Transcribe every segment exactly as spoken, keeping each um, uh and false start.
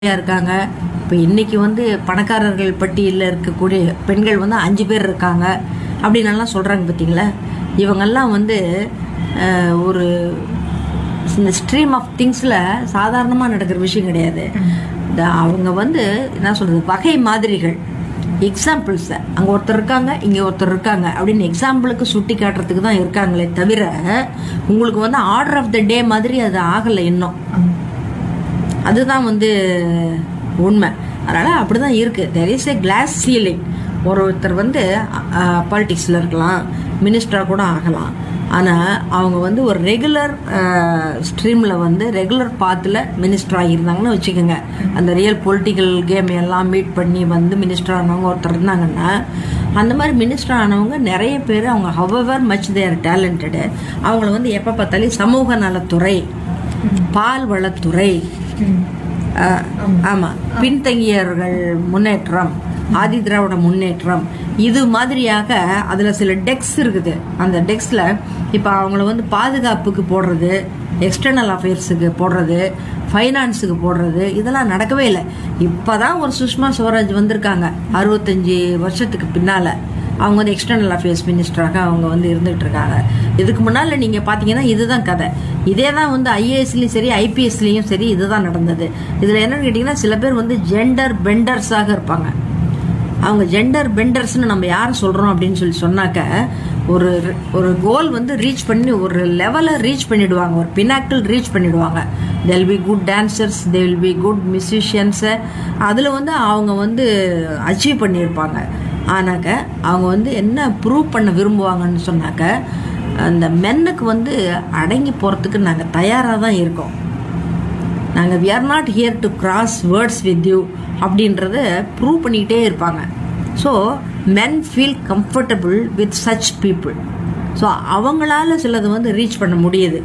இருக்காங்க. இப்போ இன்னைக்கு வந்து பணக்காரர்கள் பட்டியலில் இருக்கக்கூடிய பெண்கள் வந்து அஞ்சு பேர் இருக்காங்க அப்படின்னலாம் சொல்கிறாங்க பார்த்தீங்களா. இவங்கெல்லாம் வந்து அஹ், ஒரு இந்த ஸ்ட்ரீம் ஆஃப் திங்ஸில் சாதாரணமாக நடக்கிற விஷயம் கிடையாது. இந்த அவங்க வந்து என்ன சொல்கிறது, வகை மாதிரிகள், எக்ஸாம்பிள்ஸை அங்கே ஒருத்தர் இருக்காங்க இங்கே ஒருத்தர் இருக்காங்க அப்படின்னு எக்ஸாம்பிளுக்கு சுட்டி காட்டுறதுக்கு தான் இருக்காங்களே தவிர உங்களுக்கு வந்து ஆர்டர் ஆஃப் த டே மாதிரி அது ஆகலை இன்னும். அதுதான் வந்து உண்மை. அதனால் அப்படி தான் இருக்குது. There is A class ceiling. ஒரு ஒருத்தர் வந்து பாலிட்டிக்ஸில் இருக்கலாம், மினிஸ்டராக கூட ஆகலாம். ஆனால் அவங்க வந்து ஒரு ரெகுலர் ஸ்ட்ரீமில் வந்து ரெகுலர் பாத்தில் மினிஸ்டர் ஆகியிருந்தாங்கன்னு வச்சுக்கோங்க. அந்த ரியல் பொலிட்டிக்கல் கேம் எல்லாம் மீட் பண்ணி வந்து மினிஸ்டர் ஆனவங்க ஒருத்தர் இருந்தாங்கன்னா, அந்த மாதிரி மினிஸ்டர் ஆனவங்க நிறைய பேர் அவங்க ஹவெவர் மச் தேர் டேலண்டடு. அவங்கள வந்து எப்போ பார்த்தாலும் சமூக நலத்துறை, பால் வளத்துறை, ஆமா, பின்தங்கியவர்கள் முன்னேற்றம், ஆதி திராவிட முன்னேற்றம், இது மாதிரியாக அதில் சில டெக்ஸ் இருக்குது. அந்த டெக்ஸில் இப்போ அவங்கள வந்து பாதுகாப்புக்கு போடுறது, எக்ஸ்டர்னல் அஃபேர்ஸுக்கு போடுறது, ஃபைனான்ஸுக்கு போடுறது, இதெல்லாம் நடக்கவே இல்லை. இப்போ தான் ஒரு சுஷ்மா ஸ்வராஜ் வந்திருக்காங்க அறுபத்தஞ்சி வருஷத்துக்கு பின்னால். அவங்க வந்து எக்ஸ்டர்னல் அஃபேர்ஸ் மினிஸ்டராக அவங்க வந்து இருந்துகிட்டு இருக்காங்க. இதுக்கு முன்னால் நீங்கள் பார்த்தீங்கன்னா இதுதான் கதை. இதே தான் வந்து ஐஏஎஸ்லேயும் சரி ஐபிஎஸ்லேயும் சரி இதுதான் நடந்தது. இதில் என்னன்னு கேட்டிங்கன்னா, சில பேர் வந்து ஜெண்டர் பெண்டர்ஸாக இருப்பாங்க. அவங்க ஜெண்டர் பெண்டர்ஸ்னு நம்ம யாரை சொல்கிறோம் அப்படின்னு சொல்லி சொன்னாக்க, ஒரு ஒரு கோல் வந்து ரீச் பண்ணி ஒரு லெவலை ரீச் பண்ணிவிடுவாங்க, ஒரு பினாக்கிள் ரீச் பண்ணிவிடுவாங்க. They will be good dancers, they will be good musicians. அதில் வந்து அவங்க வந்து அச்சீவ் பண்ணியிருப்பாங்க. ஆனாக்க அவங்க வந்து என்ன ப்ரூவ் பண்ண விரும்புவாங்கன்னு சொன்னாக்க, அந்த மென்னுக்கு வந்து அடங்கி போகிறதுக்கு நாங்கள் தயாராக தான் இருக்கோம், நாங்கள் we are not here to cross words with you அப்படின்றத ப்ரூவ் பண்ணிக்கிட்டே இருப்பாங்க. So men feel comfortable with such people. So அவங்களால சிலது வந்து ரீச் பண்ண முடியுது.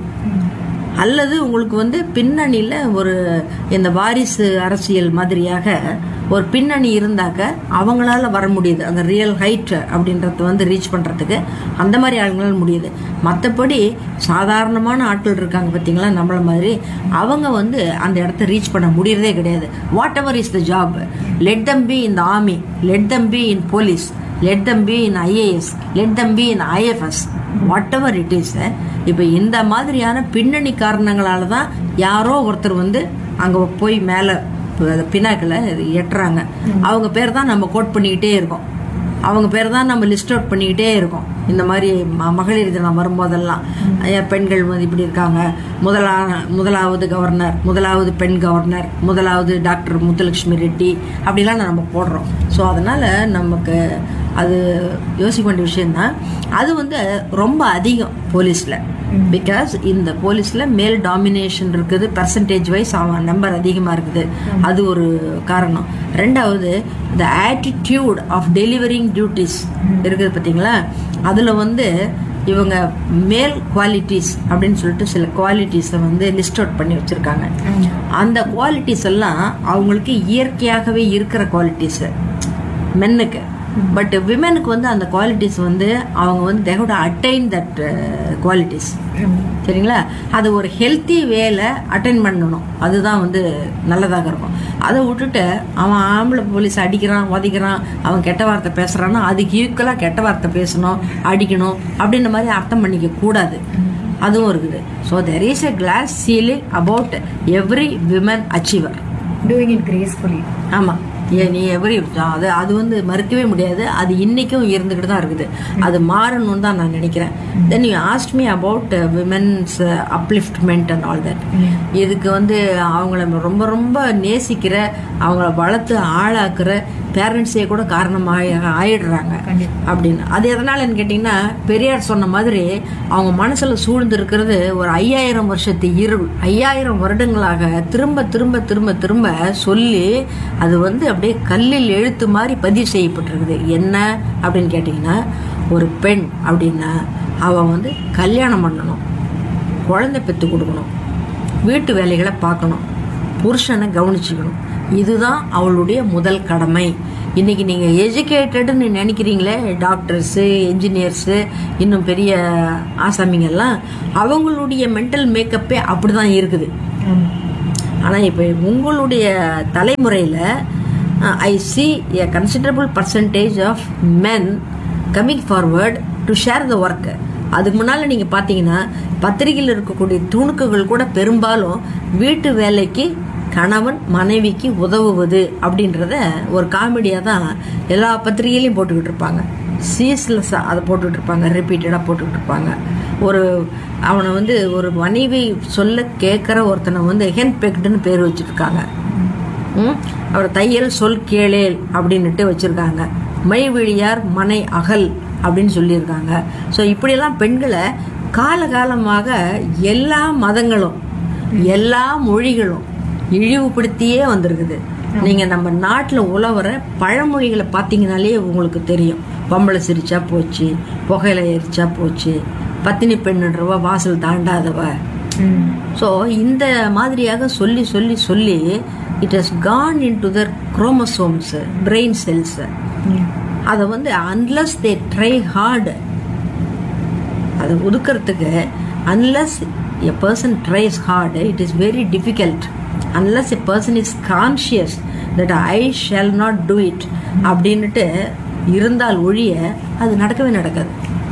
அல்லது உங்களுக்கு வந்து பின்னணியில் ஒரு இந்த வாரிசு அரசியல் மாதிரியாக ஒரு பின்னணி இருந்தாக்க அவங்களால வர முடியுது, அந்த ரியல் ஹைட் அப்படின்றத வந்து ரீச் பண்ணுறதுக்கு அந்த மாதிரி ஆளுங்களால முடியுது. மற்றபடி சாதாரணமான ஆட்கள் இருக்காங்க பார்த்தீங்களா நம்மள மாதிரி, அவங்க வந்து அந்த இடத்த ரீச் பண்ண முடியறதே கிடையாது. What ever is the job, let them be in the army, let them be in police, let them be in IAS, let them be in IFS, what ever it is. இப்போ இந்த மாதிரியான பின்னணி காரணங்களால தான் யாரோ ஒருத்தர் வந்து அங்கே போய் மேலே பினாக்கில் எட்டுறாங்க. அவங்க பேர் தான் நம்ம கோட் பண்ணிக்கிட்டே இருக்கோம், அவங்க பேர் தான் நம்ம லிஸ்ட் அவுட் பண்ணிக்கிட்டே இருக்கோம். இந்த மாதிரி ம மகளிர் தினம் வரும்போதெல்லாம் பெண்கள் வந்து இப்படி இருக்காங்க, முதலா முதலாவது கவர்னர், முதலாவது பெண் கவர்னர், முதலாவது டாக்டர் முத்துலட்சுமி ரெட்டி அப்படிலாம் நம்ம போடுறோம். ஸோ அதனால் நமக்கு அது யோசிக்க வேண்டிய விஷயந்தான். அது வந்து ரொம்ப அதிகம் போலீஸில். பிகாஸ் இந்த போலீஸில் மேல் டாமினேஷன் இருக்குது, பர்சன்டேஜ் வைஸ் அவன் நம்பர் அதிகமாக இருக்குது. அது ஒரு காரணம். ரெண்டாவது, த ஆட்டிடியூட் ஆஃப் டெலிவரிங் டியூட்டிஸ் இருக்குது பார்த்தீங்களா, அதில் வந்து இவங்க மேல் குவாலிட்டிஸ் அப்படின்னு சொல்லிட்டு சில குவாலிட்டிஸை வந்து லிஸ்ட் அவுட் பண்ணி வச்சுருக்காங்க. அந்த குவாலிட்டிஸ் எல்லாம் அவங்களுக்கு இயற்கையாகவே இருக்கிற குவாலிட்டிஸு மென்னுக்கு. பட் விமெனுக்கு வந்து அந்த குவாலிட்டிஸ் வந்து அவங்க வந்து they have to attain that qualities. சரிங்களா? அது ஒரு ஹெல்த்தி வேல அட்டைன் பண்ணணும், அதுதான் வந்து நல்லதாக இருக்கும். அதை விட்டுட்டு அவன் ஆம்பளை போலீஸ் அடிக்கிறான் உதைக்கிறான், அவன் கெட்ட வார்த்தை பேசுகிறான்னா அதுக்கு ஈக்குவலாக கெட்ட வார்த்தை பேசணும், அடிக்கணும் அப்படின்ற மாதிரி அர்த்தம் பண்ணிக்க கூடாது. அதுவும் இருக்குது. So there is a class ceiling about every women achiever doing it gracefully. ஆமாம், நீ எவரி அது அது வந்து மறுக்கவே முடியாது. அது இன்னைக்கும் இருந்துக்கிட்டு தான் இருக்குது. அது மாறணும்னு தான் நான் நினைக்கிறேன். Then you asked me about women's upliftment and all that. இதுக்கு வந்து அவங்கள ரொம்ப ரொம்ப நேசிக்கிற, அவங்கள வளர்த்து ஆளாக்குற பேரண்ட்ஸே கூட காரணமாக ஆயிடுறாங்க அப்படின்னு. அது எதனாலன்னு கேட்டிங்கன்னா, பெரியார் சொன்ன மாதிரி அவங்க மனசில் சூழ்ந்து இருக்கிறது ஒரு ஐயாயிரம் வருஷத்து இருள். ஐயாயிரம் வருடங்களாக திரும்ப திரும்ப திரும்ப திரும்ப சொல்லி அது வந்து அப்படியே கல்லில் எழுத்து மாதிரி பதிவு செய்யப்பட்டிருக்குது. என்ன அப்படின்னு கேட்டிங்கன்னா, ஒரு பெண் அப்படின்னா அவள் வந்து கல்யாணம் பண்ணணும், குழந்தை பெற்று கொடுக்கணும், வீட்டு வேலைகளை பார்க்கணும், புருஷனை கவனிச்சுக்கணும். இதுதான் அவளுடைய முதல் கடமை. இன்னைக்கு நீங்கள் எஜுகேட்டடுன்னு நினைக்கிறீங்களே, டாக்டர்ஸு, என்ஜினியர்ஸு, இன்னும் பெரிய ஆசாமிங்கெல்லாம், அவங்களுடைய மென்டல் மேக்கப்பே அப்படி தான் இருக்குது. ஆனால் இப்போ உங்களுடைய தலைமுறையில் ஐ see a considerable percentage of men coming forward to share the work. அதுக்கு முன்னால் நீங்கள் பார்த்தீங்கன்னா பத்திரிகையில் இருக்கக்கூடிய துணுக்குகள் கூட பெரும்பாலும் வீட்டு வேலைக்கு கணவன் மனைவிக்கு உதவுவது அப்படின்றத ஒரு காமெடியாக தான் எல்லா பத்திரிகையிலையும் போட்டுக்கிட்டு இருப்பாங்க. சீஸ்லெஸ்ஸாக அதை போட்டுக்கிட்டு இருப்பாங்க, ரிப்பீட்டடாக போட்டுக்கிட்டு இருப்பாங்க. ஒரு அவனை வந்து ஒரு மனைவி சொல்ல கேட்குற ஒருத்தனை வந்து ஹென் பெக்டுன்னு பேர் வச்சுருக்காங்க. அவர் தையல் சொல் கேளேல் அப்படின்னுட்டு வச்சுருக்காங்க. மை விழியார் மனை அகல் அப்படின்னு சொல்லியிருக்காங்க. ஸோ இப்படியெல்லாம் பெண்களை காலகாலமாக எல்லா மதங்களும் எல்லா மொழிகளும் இழிவுபடுத்தியே வந்திருக்குது. நீங்கள் நம்ம நாட்டில் உழவுற பழமொழிகளை பார்த்தீங்கனாலே உங்களுக்கு தெரியும். பொம்பளை சிரிச்சா போச்சு, புகையில எரிச்சா போச்சு, பத்தினி பெண்ணுன்றவ வாசல் தாண்டாதவ. ஸோ இந்த மாதிரியாக சொல்லி சொல்லி சொல்லி it has gone in to Dhar chromosomes, brain cells. அதை வந்து அன்லஸ் தே ட்ரை ஹார்டு அதை ஒதுக்கிறதுக்கு, unless a person ட்ரைஸ் hard it is very difficult. Unless a person is conscious that I shall not do it அப்படின்னுட்டு இருந்தால் ஒழிய அது நடக்கவே நடக்காது.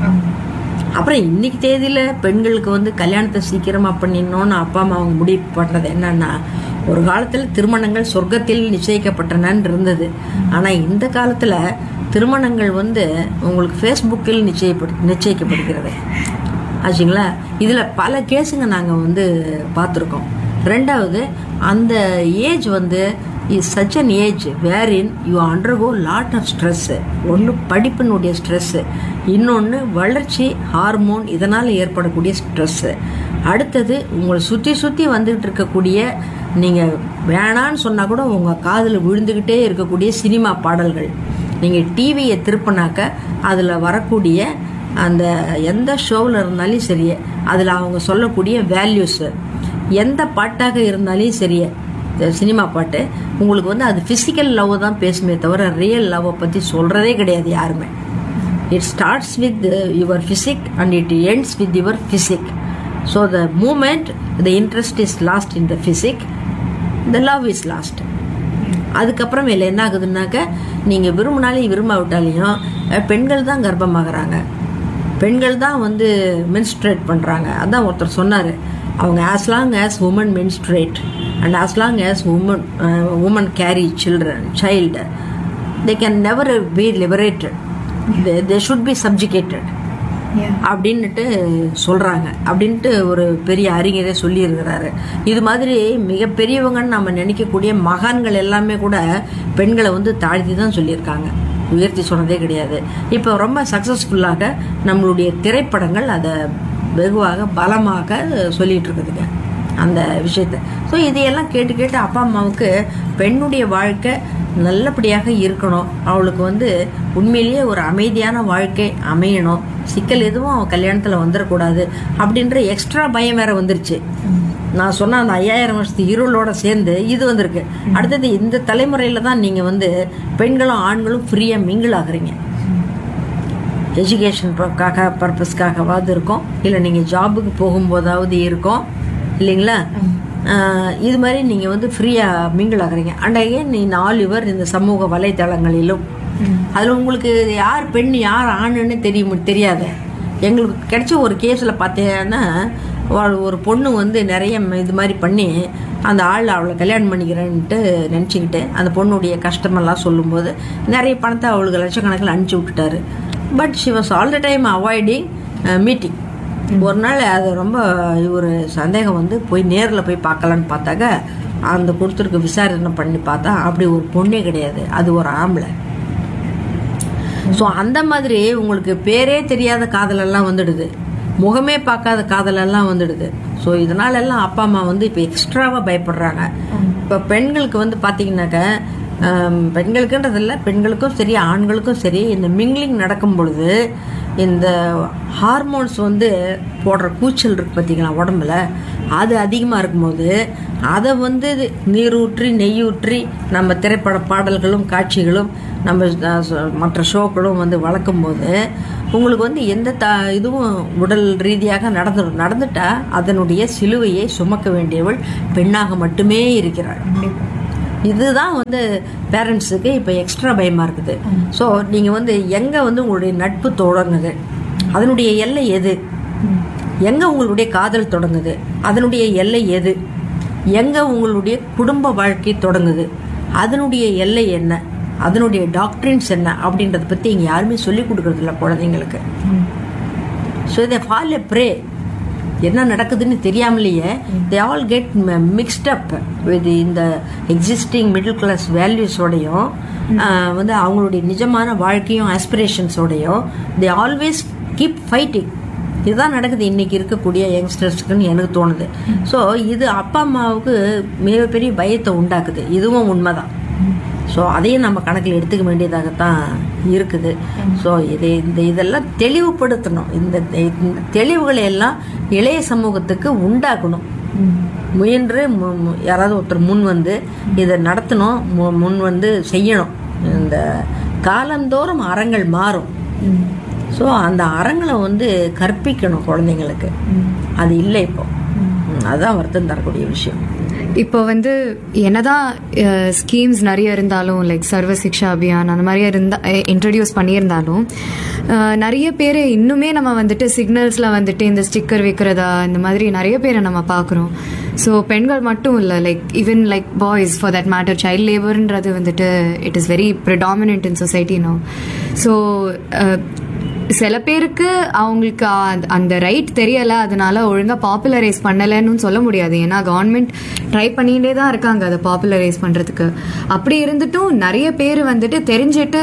அப்புறம் இன்னைக்கு தேதியில் பெண்களுக்கு வந்து கல்யாணத்தை சீக்கிரமாக பண்ணிடணும்னு அப்பா அம்மா அவங்க முடிவு பண்ணுறது என்னன்னா, ஒரு காலத்தில் திருமணங்கள் சொர்க்கத்தில் நிச்சயிக்கப்பட்டனன்னு இருந்தது. ஆனால் இந்த காலத்தில் திருமணங்கள் வந்து உங்களுக்கு ஃபேஸ்புக்கில் நிச்சயப்படு நிச்சயிக்கப்படுகிறது ஆச்சுங்களா. இதில் பல கேஸுங்க நாங்கள் வந்து பார்த்துருக்கோம். ரெண்டாவது, அந்த ஏஜ் வந்து is such an age வேரின் you undergo lot of stress. ஒன்று படிப்பினுடைய ஸ்ட்ரெஸ்ஸு, இன்னொன்று வளர்ச்சி ஹார்மோன் இதனால் ஏற்படக்கூடிய ஸ்ட்ரெஸ்ஸு. அடுத்தது உங்களை சுற்றி சுற்றி வந்துகிட்டு இருக்கக்கூடிய, நீங்கள் வேணான்னு சொன்னால் கூட உங்கள் காதில் விழுந்துக்கிட்டே இருக்கக்கூடிய சினிமா பாடல்கள். நீங்கள் டிவியை திருப்பினாக்க அதில் வரக்கூடிய அந்த எந்த ஷோவில் இருந்தாலும் சரி, அதில் அவங்க சொல்லக்கூடிய வேல்யூஸு, எந்த பாட்டாக இருந்தாலும் சரி, சினிமா பாட்டு உங்களுக்கு வந்து அது ஃபிசிக்கல் லவ் தான் பேசுமே தவிர ரியல் லவ்வை பற்றி சொல்கிறதே கிடையாது யாருமே. It starts with your physique and it ends with your physique. So the moment the interest is last in the physique, the love is last. அதுக்கப்புறம் இல்லை என்ன ஆகுதுன்னாக்க, நீங்கள் விரும்பினாலையும் விரும்பாவிட்டாலையும் பெண்கள் தான் கர்ப்பமாகறாங்க, பெண்கள் தான் வந்து மென்ஸ்ட்ரேட் பண்ணுறாங்க. அதான் ஒருத்தர் சொன்னார், அவங்க as long as women menstruate and as long as women uh, women carry children child they can never be liberated, they, they should be subjugated அப்படின்ட்டு சொல்கிறாங்க அப்படின்ட்டு ஒரு பெரிய அறிஞரே சொல்லியிருக்கிறாரு. இது மாதிரி மிகப்பெரியவங்கன்னு நம்ம நினைக்கக்கூடிய மகான்கள் எல்லாமே கூட பெண்களை வந்து தாழ்த்தி தான் சொல்லியிருக்காங்க, உயர்த்தி சொன்னதே கிடையாது. இப்போ ரொம்ப சக்ஸஸ்ஃபுல்லாக நம்மளுடைய திரைப்படங்கள் அதை வெகுவாக பலமாக சொல்லிட்டு இருக்குதுங்க அந்த விஷயத்த. ஸோ இதையெல்லாம் கேட்டு கேட்டு அப்பா அம்மாவுக்கு பெண்ணுடைய வாழ்க்கை நல்லபடியாக இருக்கணும், அவளுக்கு வந்து உண்மையிலேயே ஒரு அமைதியான வாழ்க்கை அமையணும், சிக்கல் எதுவும் அவன் கல்யாணத்தில் வந்துடக்கூடாது அப்படின்ற எக்ஸ்ட்ரா பயம் வேற வந்துருச்சு. நான் சொன்ன அந்த ஐயாயிரம் வருஷத்து இருளோட சேர்ந்து இது வந்திருக்கு. அடுத்தது இந்த தலைமுறையில் தான் நீங்கள் வந்து பெண்களும் ஆண்களும் ஃப்ரீயாக மிங்கிள் ஆகுறீங்க. எஜுகேஷனுக்காக பர்பஸ்க்காகவாது இருக்கும், இல்லை நீங்கள் ஜாபுக்கு போகும்போதாவது இருக்கும் இல்லைங்களா. இது மாதிரி நீங்கள் வந்து ஃப்ரீயாக மிங்கிள் ஆகுறீங்க. அண்ட் அகைன் நீ நாலுவர் இந்த சமூக வலைத்தளங்களிலும் அதில் உங்களுக்கு யார் பெண் யார் ஆணுன்னு தெரியும் தெரியாது. எங்களுக்கு கிடைச்ச ஒரு கேஸில் பார்த்தீங்கன்னா ஒரு பொண்ணு வந்து நிறைய இது மாதிரி பண்ணி அந்த ஆள் அவளை கல்யாணம் பண்ணிக்கிறேன்ட்டு நினச்சிக்கிட்டு அந்த பொண்ணுடைய கஷ்டமெல்லாம் சொல்லும்போது நிறைய பணத்தை அவளுக்கு லட்சக்கணக்கில் அனுப்பிச்சி விட்டுட்டாரு. But she was all the time avoiding meeting. ஒரு நாள் அது ரொம்ப ஒரு சந்தேகம் வந்து போய் நேரில் போய் பார்க்கலான்னு பார்த்தாக்க அந்த கொடுத்துருக்கு விசாரணை பண்ணி பார்த்தா அப்படி ஒரு பொண்ணே கிடையாது, அது ஒரு ஆம்பளை. ஸோ அந்த மாதிரி உங்களுக்கு பேரே தெரியாத காதலெல்லாம் வந்துடுது, முகமே பார்க்காத காதலெல்லாம் வந்துடுது. ஸோ இதனால எல்லாம் அப்பா அம்மா வந்து இப்போ எக்ஸ்ட்ராவாக பயப்படுறாங்க. இப்போ பெண்களுக்கு வந்து பார்த்தீங்கன்னாக்க, பெண்களுக்குன்றதில்ல, பெண்களுக்கும் சரி ஆண்களுக்கும் சரி, இந்த மிங்கிலிங் நடக்கும் பொழுது இந்த ஹார்மோன்ஸ் வந்து போடுற கூச்சல் இருக்கு பார்த்தீங்களா உடம்புல, அது அதிகமாக இருக்கும்போது அதை வந்து நீரூற்றி நெய்யூற்றி நம்ம திரைப்பட பாடல்களும் காட்சிகளும் நம்ம மற்ற ஷோக்களும் வந்து வளர்க்கும் போது உங்களுக்கு வந்து எந்த த இதுவும் உடல் ரீதியாக நடந்துடும். நடந்துட்டா அதனுடைய சிலுவையை சுமக்க வேண்டியவள் பெண்ணாக மட்டுமே இருக்கிறாள். இதுதான் வந்து பேரண்ட்ஸுக்கு இப்போ எக்ஸ்ட்ரா பயமாக இருக்குது. ஸோ நீங்கள் வந்து எங்கே வந்து உங்களுடைய நட்பு தொடங்குது, அதனுடைய எல்லை எது? எங்கே உங்களுடைய காதல் தொடங்குது, அதனுடைய எல்லை எது? எங்கே உங்களுடைய குடும்ப வாழ்க்கை தொடங்குது, அதனுடைய எல்லை என்ன, அதனுடைய டாக்டரின்ஸ் என்ன அப்படின்றத பற்றி இங்கே யாருமே சொல்லிக் கொடுக்கறதில்ல குழந்தைங்களுக்கு. ஸோ இதை ஃபால் எ ப்ரே என்ன நடக்குதுன்னு தெரியாமலேயே they all get mixed up with இந்த எக்ஸிஸ்டிங் மிடில் கிளாஸ் வேல்யூஸோடையும் வந்து அவங்களுடைய நிஜமான வாழ்க்கையும் ஆஸ்பிரேஷன்ஸோடையும் தே ஆல்வேஸ் கீப் ஃபைட்டிங். இதுதான் நடக்குது இன்னைக்கு இருக்கக்கூடிய யங்ஸ்டர்ஸ்க்குன்னு எனக்கு தோணுது. ஸோ இது அப்பா அம்மாவுக்கு மிகப்பெரிய பயத்தை உண்டாக்குது. இதுவும் உண்மைதான். ஸோ அதையும் நம்ம கணக்கில் எடுத்துக்க வேண்டியதாகத்தான் இருக்குது. ஸோ இது இந்த இதெல்லாம் தெளிவுபடுத்தணும். இந்த தெளிவுகளை எல்லாம் இளைய சமூகத்துக்கு உண்டாக்கணும். முயன்று யாராவது ஒருத்தர் முன் வந்து இதை நடத்தணும், முன் வந்து செய்யணும். இந்த காலந்தோறும் அறங்கள் மாறும். ஸோ அந்த அறங்களை வந்து கற்பிக்கணும் குழந்தைங்களுக்கு. அது இல்லை இப்போ. அதுதான் வருத்தம் தரக்கூடிய விஷயம். இப்போ வந்து என்னதான் ஸ்கீம்ஸ் நிறைய இருந்தாலும் லைக் சர்வ சிக்ஷா அபியான் அந்த மாதிரி இருந்தா இன்ட்ரடியூஸ் பண்ணியிருந்தாலும் நிறைய பேர் இன்னுமே நம்ம வந்துட்டு சிக்னல்ஸில் வந்துட்டு இந்த ஸ்டிக்கர் வைக்கிறதா இந்த மாதிரி நிறைய பேரை நம்ம பார்க்குறோம். ஸோ பெண்கள் மட்டும் இல்லை, like even like boys for that matter child லேபர்ன்றது வந்துட்டு it is very predominant in society no. So சில பேருக்கு அவங்களுக்கு அந்த ரைட் தெரியலை, அதனால ஒழுங்காக பாப்புலரைஸ் பண்ணலைன்னு சொல்ல முடியாது. ஏன்னா கவர்மெண்ட் ட்ரை பண்ணிகிட்டே தான் இருக்காங்க அதை பாப்புலரைஸ் பண்ணுறதுக்கு. அப்படி இருந்துட்டும் நிறைய பேர் வந்துட்டு தெரிஞ்சுட்டு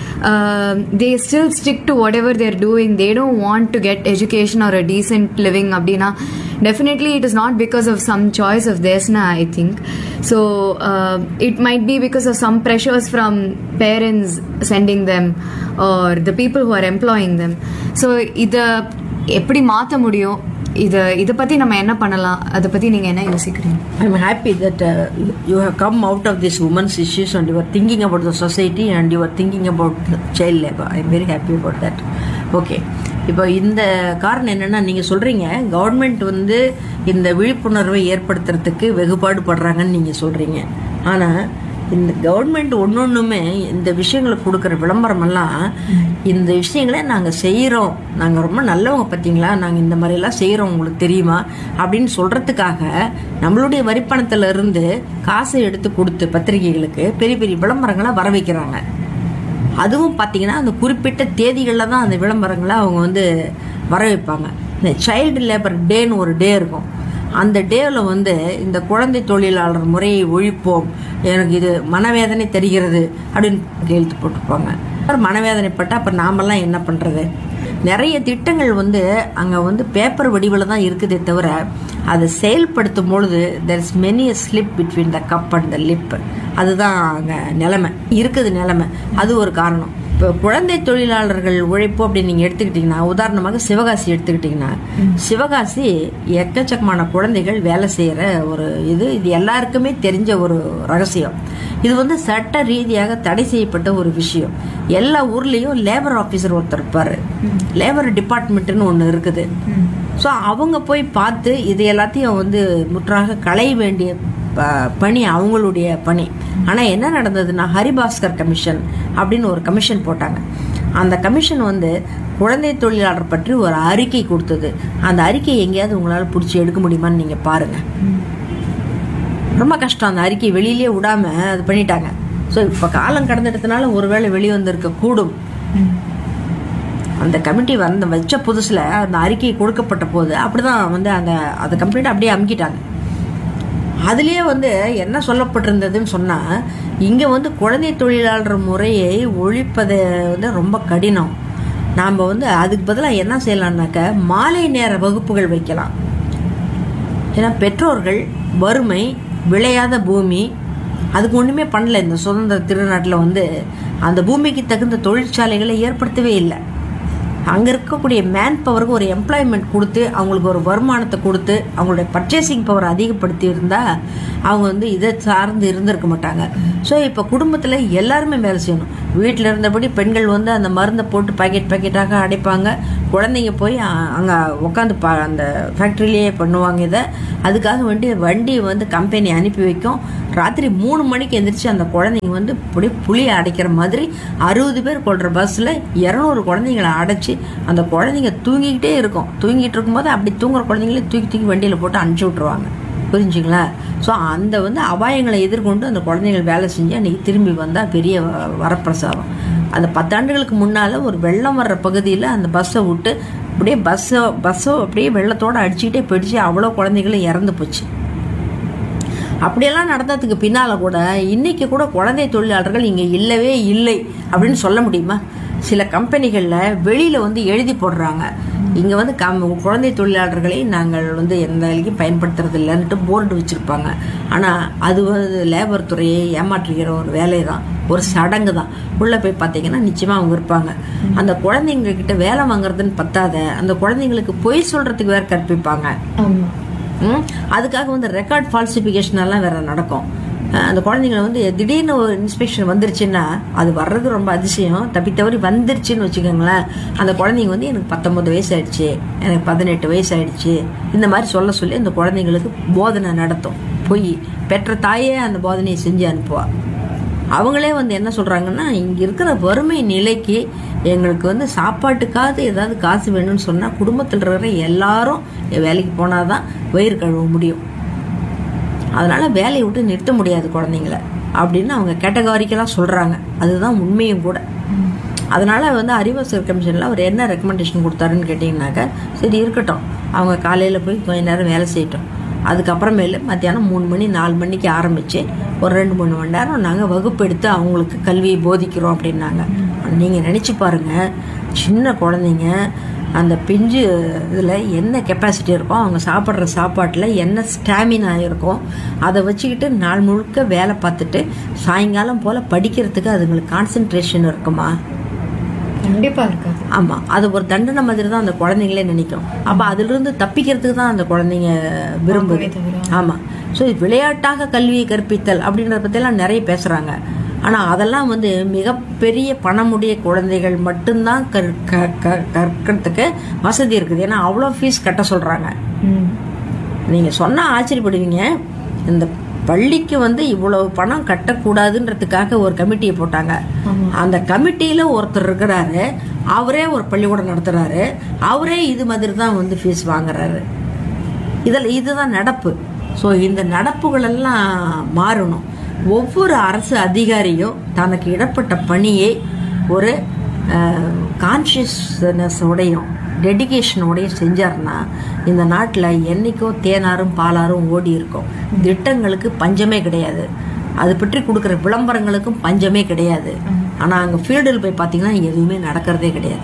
they still stick to what ever they're doing. They don't want to get education R a decent living. அப்படின்னா definitely it is not because of some choice of theirs na, I think. So uh, it might be because of some pressures from parents sending them or the people who are employing them. So இதை எப்படி மாற்ற முடியும், இதை இதை பற்றி நம்ம என்ன பண்ணலாம், அதை பற்றி நீங்கள் என்ன யோசிக்கிறீங்க? I'm happy that uh, you have come out of this women's issues and you are thinking about the society and you are thinking about child labor. I'm very happy about that. Okay. இப்போ இந்த காரணம் என்னென்னா, நீங்கள் சொல்கிறீங்க government வந்து இந்த விழிப்புணர்வை ஏற்படுத்துறதுக்கு வெகுபாடு படுறாங்கன்னு நீங்கள் சொல்கிறீங்க. ஆனால் இந்த கவர்மெண்ட் ஒன்று ஒன்றுமே இந்த விஷயங்களுக்கு கொடுக்குற விளம்பரமெல்லாம் இந்த விஷயங்களை நாங்கள் செய்கிறோம், நாங்கள் ரொம்ப நல்லவங்க பார்த்தீங்களா, நாங்கள் இந்த மாதிரிலாம் செய்கிறோம் உங்களுக்கு தெரியுமா அப்படின்னு சொல்கிறதுக்காக நம்மளுடைய வரிப்பணத்தில் இருந்து காசை எடுத்து கொடுத்து பத்திரிகைகளுக்கு பெரிய பெரிய விளம்பரங்களை வர வைக்கிறாங்க. அதுவும் பார்த்தீங்கன்னா அந்த குறிப்பிட்ட தேதிகளில் தான் அந்த விளம்பரங்களை அவங்க வந்து வர வைப்பாங்க. இந்த சைல்டு லேபர் டேன்னு ஒரு டே இருக்கும். அந்த டேவில் வந்து இந்த குழந்தை தொழிலாளர் முறையை ஒழிப்போம், எனக்கு இது மனவேதனை தெரிகிறது அப்படின்னு எழுத்து போட்டிருப்பாங்க. அப்புறம் மனவேதனைப்பட்டால் அப்புறம் நாமெல்லாம் என்ன பண்ணுறது? நிறைய திட்டங்கள் வந்து அங்கே வந்து பேப்பர் வடிவில் தான் இருக்குதே தவிர அதை செயல்படுத்தும் பொழுது there is many a slip between the cub and the lip. அதுதான் அங்கே நிலைமை இருக்குது. நிலைமை அது ஒரு காரணம். இப்போ குழந்தை தொழிலாளர்கள் உழைப்பு அப்படின்னு நீங்கள் எடுத்துக்கிட்டிங்கன்னா, உதாரணமாக சிவகாசி எடுத்துக்கிட்டிங்கன்னா, சிவகாசி எக்கச்சக்கமான குழந்தைகள் வேலை செய்கிற ஒரு இது இது எல்லாருக்குமே தெரிஞ்ச ஒரு ரகசியம். இது வந்து சட்ட ரீதியாக தடை செய்யப்பட்ட ஒரு விஷயம். எல்லா ஊர்லேயும் லேபர் ஆஃபீஸர் ஒருத்தர் இருப்பார், லேபர் டிபார்ட்மெண்ட்டுன்னு ஒன்று இருக்குது. ஸோ அவங்க போய் பார்த்து இது எல்லாத்தையும் வந்து முற்றாக களைய வேண்டிய பணி அவங்களுடைய பணி. ஆனால் என்ன நடந்ததுன்னா, ஹரிபாஸ்கர் கமிஷன் அப்படின்னு ஒரு கமிஷன் போட்டாங்க. அந்த கமிஷன் வந்து குழந்தை தொழிலாளர் பற்றி ஒரு அறிக்கை கொடுத்தது. அந்த அறிக்கை எங்கேயாவது உங்களால் பிடிச்சி எடுக்க முடியுமான்னு நீங்கள் பாருங்கள். ரொம்ப கஷ்டம். அந்த அறிக்கை வெளியிலே விடாமல் அது பண்ணிட்டாங்க. ஸோ இப்போ காலம் கடந்துட்டதுனால ஒருவேளை வெளியே வந்திருக்க கூடும். அந்த கமிட்டி வந்து வச்ச புதுசில் அந்த அறிக்கை கொடுக்கப்பட்ட போது அப்படிதான் வந்து அந்த அதை கம்ப்ளீட்டாக அப்படியே அமுக்கிட்டாங்க. அதுலேயே வந்து என்ன சொல்லப்பட்டிருந்ததுன்னு சொன்னால், இங்கே வந்து குழந்தை தொழிலாளர் முறையை ஒழிப்பதை வந்து ரொம்ப கடினம். நாம் வந்து அதுக்கு பதிலாக என்ன செய்யலாம்னாக்க மாலை நேர வகுப்புகள் வைக்கலாம். ஏன்னா பெற்றோர்கள் வறுமை, விளையாத பூமி, அதுக்கு ஒன்றுமே பண்ணல. இந்த சுதந்திர திருநாட்டில் வந்து அந்த பூமிக்கு தகுந்த தொழிற்சாலைகளை ஏற்படுத்தவே இல்லை. அங்கே இருக்கக்கூடிய மேன் பவருக்கு ஒரு எம்ப்ளாய்மெண்ட் கொடுத்து அவங்களுக்கு ஒரு வருமானத்தை கொடுத்து அவங்களுடைய பர்ச்சேசிங் பவர் அதிகப்படுத்தி இருந்தால் அவங்க வந்து இதை சார்ந்து இருந்திருக்க மாட்டாங்க. ஸோ இப்போ குடும்பத்தில் எல்லாருமே வேலை செய்யணும். வீட்டில் இருந்தபடி பெண்கள் வந்து அந்த மருந்தை போட்டு பாக்கெட் பாக்கெட்டாக அடைப்பாங்க. குழந்தைங்க போய் அங்கே உட்காந்து பா அந்த ஃபேக்ட்ரிலேயே பண்ணுவாங்க இதை. அதுக்காக வண்டி வண்டி வந்து கம்பெனி அனுப்பி வைக்கும். ராத்திரி மூணு மணிக்கு எந்திரிச்சு அந்த குழந்தைங்க வந்து இப்படி புளியை அடைக்கிற மாதிரி அறுபது பேர் கொள்கிற பஸ்ஸில் இரநூறு குழந்தைங்களை அடைச்சி அந்த குழந்தைங்க தூங்கிக்கிட்டே இருக்கும். தூங்கிட்டு இருக்கும்போது அப்படி தூங்குற குழந்தைங்களே தூக்கி தூக்கி வண்டியில் போட்டு அனுப்பிச்சி விட்ருவாங்க. புரிஞ்சுங்களா? ஸோ அந்த வந்து அபாயங்களை எதிர்கொண்டு அந்த குழந்தைகள் வேலை செஞ்சு அன்றைக்கி திரும்பி வந்தால் பெரிய வரப்பிரசாதம். அந்த பத்தாண்டுகளுக்கு முன்னால் ஒரு வெள்ளம் வர்ற பகுதியில் அந்த பஸ்ஸை விட்டு அப்படியே பஸ்ஸை பஸ்ஸோ அப்படியே வெள்ளத்தோடு அடிச்சுக்கிட்டே போயிடுச்சு. அவ்வளோ குழந்தைகளும் இறந்து போச்சு. அப்படியெல்லாம் நடந்ததுக்கு பின்னால் கூட இன்னைக்கு கூட குழந்தை தொழிலாளர்கள் இங்கே இல்லவே இல்லை அப்படின்னு சொல்ல முடியுமா? சில கம்பெனிகளில் வெளியில் வந்து எழுதி போடுறாங்க, இங்கே வந்து கம் குழந்தை தொழிலாளர்களை நாங்கள் வந்து எந்த வேலைக்கும் பயன்படுத்துறது இல்லைன்ட்டு போர்டு வச்சுருப்பாங்க. ஆனால் அது வந்து லேபர் துறையை ஏமாற்றுகிற ஒரு வேலை தான், ஒரு சடங்கு தான். உள்ளே போய் பார்த்தீங்கன்னா நிச்சயமாக அவங்க இருப்பாங்க. அந்த குழந்தைங்க கிட்ட வேலை வாங்குறதுன்னு பத்தாத அந்த குழந்தைங்களுக்கு பொய் சொல்கிறதுக்கு வேறு கற்பிப்பாங்க. அதுக்காக வந்து ரெக்கார்ட் ஃபால்சிஃபிகேஷன் எல்லாம் வேற நடக்கும். அந்த குழந்தைங்களை வந்து திடீர்னு ஒரு இன்ஸ்பெக்ஷன் வந்துருச்சுன்னா அது வர்றது ரொம்ப அதிசயம். தப்பி தவறி வந்துருச்சுன்னு வச்சுக்கோங்களேன், அந்த குழந்தைங்க வந்து எனக்கு பத்தொன்பது வயசு ஆயிடுச்சு, எனக்கு பதினெட்டு வயசு ஆயிடுச்சு, இந்த மாதிரி சொல்ல சொல்லி அந்த குழந்தைங்களுக்கு போதனை நடத்தும். போய் பெற்ற தாயே அந்த போதனையை செஞ்சு அனுப்புவா. அவங்களே வந்து என்ன சொல்றாங்கன்னா, இங்க இருக்கிற வறுமை நிலைக்கு எங்களுக்கு வந்து சாப்பாட்டுக்காவது ஏதாவது காசு வேணும்னு சொன்னா குடும்பத்தில் இருக்கிற எல்லாரும் வேலைக்கு போனாதான் வயிறு கழுவ முடியும். அதனால வேலையை விட்டு நிறுத்த முடியாது குழந்தைங்கள அப்படின்னு அவங்க கேட்டகாரிக்கெல்லாம் சொல்றாங்க. அதுதான் உண்மையும் கூட. அதனால வந்து அறிவாசர் கமிஷன்ல அவர் என்ன ரெக்கமெண்டேஷன் கொடுத்தாருன்னு கேட்டீங்கன்னாக்க, சரி இருக்கட்டும், அவங்க காலையில போய் கொஞ்ச நேரம் வேலை செய்யட்டும், அதுக்கப்புறமேல மத்தியானம் மூணு மணி நாலு மணிக்கு ஆரம்பிச்சு ஒரு ரெண்டு மூணு மணி நேரம் நாங்கள் வகுப்பு எடுத்து அவங்களுக்கு கல்வியை போதிக்கிறோம் அப்படின்னாங்க. நீங்கள் நினச்சி பாருங்க, சின்ன குழந்தைங்க அந்த பிஞ்சு இதில் என்ன கெப்பாசிட்டி இருக்கும், அவங்க சாப்பிட்ற சாப்பாட்டில் என்ன ஸ்டாமினா இருக்கும், அதை வச்சுக்கிட்டு நாள் முழுக்க வேலை பார்த்துட்டு சாயங்காலம் போல் படிக்கிறதுக்கு அதுங்களுக்கு கான்சென்ட்ரேஷன் இருக்குமா? கண்டிப்பா இருக்காது. ஆமா, அது ஒரு தண்டனை மாதிரி தான் அந்த குழந்தைங்களே நினைக்கும். அப்ப அதுல இருந்து தப்பிக்கிறதுக்கு தான் அந்த குழந்தைங்க விரும்புது. ஆமா. ஸோ விளையாட்டாக கல்வியை கற்பித்தல் அப்படின்றத பத்தி எல்லாம் நிறைய பேசுறாங்க. ஆனா அதெல்லாம் வந்து மிகப்பெரிய பணமுடைய குழந்தைகள் மட்டும்தான் கற்கிறதுக்கு வசதி இருக்குது. ஏன்னா அவ்வளோ ஃபீஸ் கட்ட சொல்றாங்க. நீங்க சொன்னா ஆச்சரியப்படுவீங்க. இந்த பள்ளிக்கு வந்து இவ்வளவு பணம் கட்டக்கூடாதுன்றதுக்காக ஒரு கமிட்டியை போட்டாங்க. அந்த கமிட்டியில ஒருத்தர் இருக்கிறாரு, அவரே ஒரு பள்ளிக்கூடம் நடத்துறாரு, அவரே இது மாதிரி தான் வந்து ஃபீஸ் வாங்குறாரு. இதில் இதுதான் நடப்பு. ஸோ இந்த நடப்புகள் எல்லாம் மாறணும். ஒவ்வொரு அரசு அதிகாரியும் தனக்கு இடப்பட்ட பணியை ஒரு கான்சியஸ்னஸோடையும் டெடிகேஷனோடையும் செஞ்சார்னா இந்த நாட்டில் என்னைக்கும் தேனாரும் பாலாரும் ஓடி இருக்கும். திட்டங்களுக்கு பஞ்சமே கிடையாது, அது பற்றி கொடுக்குற விளம்பரங்களுக்கும் பஞ்சமே கிடையாது. ஆனால் அங்கே ஃபீல்டில் போய் பார்த்தீங்கன்னா எதுவுமே நடக்கிறதே கிடையாது.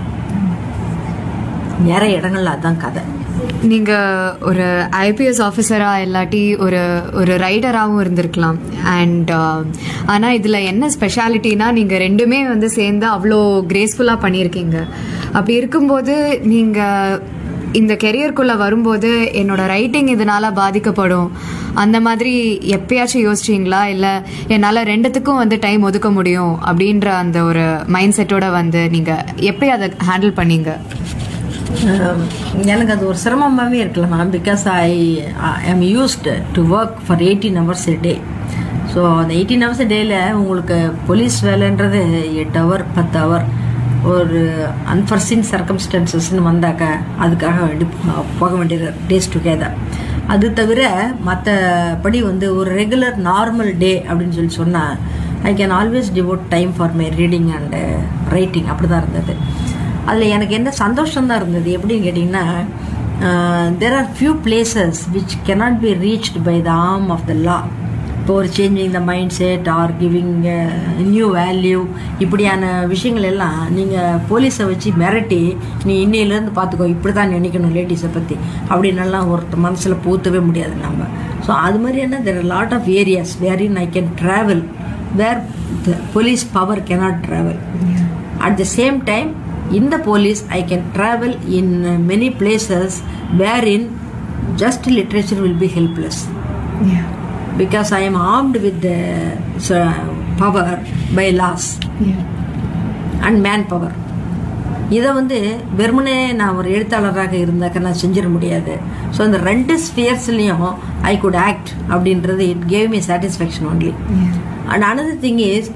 நிறைய இடங்கள்ல அதுதான் கதை. நீங்க ஒரு ஐபிஎஸ் ஆஃபீஸரா இல்லாட்டி ஒரு ஒரு ரைடராகவும் இருந்திருக்கலாம். அண்ட் ஆனா இதுல என்ன ஸ்பெஷாலிட்டினா நீங்க ரெண்டுமே வந்து சேர்ந்து அவ்வளோ கிரேஸ்ஃபுல்லா பண்ணியிருக்கீங்க. அப்படி இருக்கும்போது நீங்க இந்த கெரியருக்குள்ள வரும்போது என்னோட ரைட்டிங் இதனால பாதிக்கப்படும் அந்த மாதிரி எப்பயாச்சும் யோசிச்சிங்களா? இல்லை என்னால் ரெண்டுத்துக்கும் வந்து டைம் ஒதுக்க முடியும் அப்படின்ற அந்த ஒரு மைண்ட் செட்டோட வந்து நீங்க எப்படி அதை ஹேண்டில் பண்ணீங்க? எனக்கு அது ஒரு சிரமமாகவே இருக்கலாம். பிகாஸ் ஐ ஆம் used to work for eighteen hours a day. So அந்த எயிட்டீன் ஹவர்ஸ் டேயில் உங்களுக்கு போலீஸ் வேலைன்றது எட்டு ஹவர் பத்து ஹவர் ஒரு அன்ஃபர்சீன் சர்க்கம்ஸ்டன்சஸ்ன்னு வந்தாக்க அதுக்காக வேண்டி போக வேண்டியது டேஸ் டுகெதர். அது தவிர மற்றபடி வந்து ஒரு ரெகுலர் நார்மல் டே அப்படின்னு சொல்லி சொன்னால் I can always டிவோட் time for my reading and writing. அப்படி தான் இருந்தது. அதில் எனக்கு என்ன சந்தோஷம்தான் இருந்தது எப்படின்னு கேட்டிங்கன்னா, there are few places which cannot be reached by the arm of the லா. இப்போ ஒரு changing the mind set are giving new value இப்படியான விஷயங்கள் எல்லாம் நீங்கள் போலீஸை வச்சு மிரட்டி நீ இன்னையிலேருந்து பார்த்துக்கோ இப்படி தான் நினைக்கணும் லேடிஸை பற்றி அப்படின்னெல்லாம் ஒருத்தர் மனசில் பூத்தவே முடியாது நம்ம. ஸோ அது மாதிரியான there are lot of areas where in I can travel where the police power cannot travel. At the same time in the police I can travel in uh, many places wherein just literature will be helpless. Yeah. Because I am armed with the uh, power by laws Yeah. and manpower. இதை வந்து வெறுமனே நான் ஒரு எழுத்தாளராக இருந்தாக்க நான் செஞ்சிட முடியாது. ஸோ அந்த ரெண்டு ஸ்பியர்ஸ்லையும் ஐ குட் ஆக்ட் அப்படின்றது it gave me satisfaction only. And another thing is